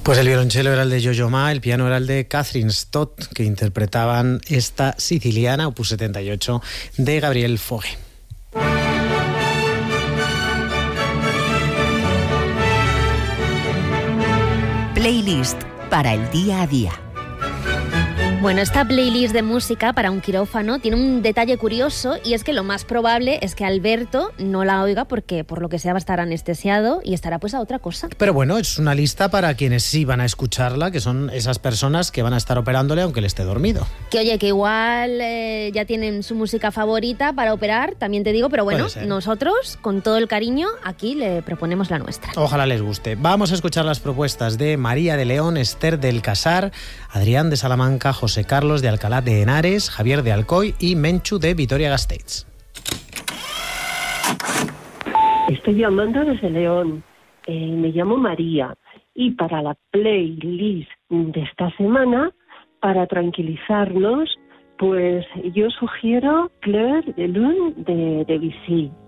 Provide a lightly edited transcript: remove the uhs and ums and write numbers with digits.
Pues el violonchelo era el de Yo-Yo Ma, el piano era el de Catherine Stott, que interpretaban esta siciliana, opus 78, de Gabriel Fauré. Playlist para el día a día. Bueno, esta playlist de música para un quirófano tiene un detalle curioso, y es que lo más probable es que Alberto no la oiga porque por lo que sea va a estar anestesiado y estará pues a otra cosa. Pero bueno, es una lista para quienes sí van a escucharla, que son esas personas que van a estar operándole aunque él esté dormido. Que oye, que igual ya tienen su música favorita para operar, también te digo, pero bueno, nosotros con todo el cariño aquí le proponemos la nuestra. Ojalá les guste. Vamos a escuchar las propuestas de María de León, Esther del Casar, Adrián de Salamanca, José Carlos de Alcalá de Henares, Javier de Alcoy y Menchu de Vitoria-Gasteiz. Estoy llamando desde León. Me llamo María. Y para la playlist de esta semana, para tranquilizarnos, pues yo sugiero Claire de Lune de Debussy.